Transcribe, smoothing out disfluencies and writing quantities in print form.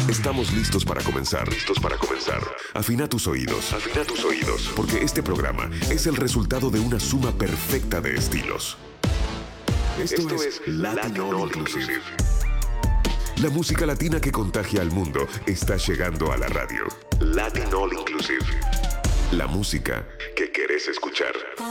Estamos listos para comenzar. Afina tus oídos. Porque este programa es el resultado de una suma perfecta de estilos. Esto es Latin All Inclusive. La música latina que contagia al mundo está llegando a la radio. Latin All Inclusive. La música que querés escuchar.